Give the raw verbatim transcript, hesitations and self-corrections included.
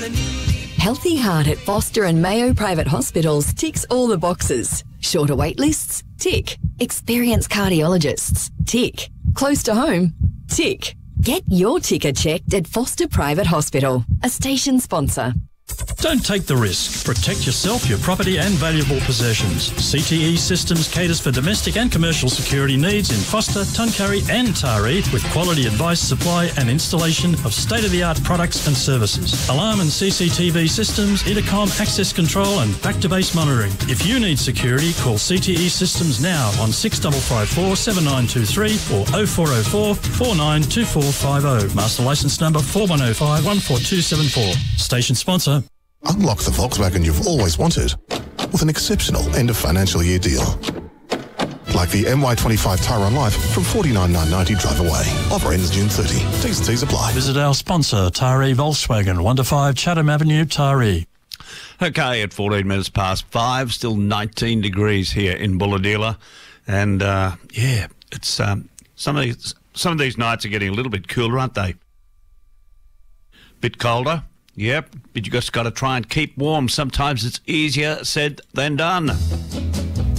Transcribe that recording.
Healthy Heart at Foster and Mayo Private Hospitals ticks all the boxes. Shorter wait lists? Tick. Experienced cardiologists? Tick. Close to home? Tick. Get your ticker checked at Foster Private Hospital, a station sponsor. Don't take the risk. Protect yourself, your property and valuable possessions. C T E Systems caters for domestic and commercial security needs in Foster, Tuncurry and Taree with quality advice, supply and installation of state-of-the-art products and services. Alarm and C C T V systems, intercom, access control and back-to-base monitoring. If you need security, call C T E Systems now on six five five four, seven nine two three or oh four oh four, four nine two four five oh. Master licence number four one oh five, one four two seven four. Station sponsor. Unlock the Volkswagen you've always wanted with an exceptional end of financial year deal. Like the M Y twenty-five Tyron Life from forty-nine thousand nine hundred ninety drive away. Offer ends June thirtieth. T's and C's apply. Visit our sponsor, Taree Volkswagen, one to five Chatham Avenue, Taree. Okay, at fourteen minutes past five, still nineteen degrees here in Bulahdelah. And, uh, yeah, it's um, some of these, some of these nights are getting a little bit cooler, aren't they? Bit colder. Yep, but you just got to try and keep warm. Sometimes it's easier said than done.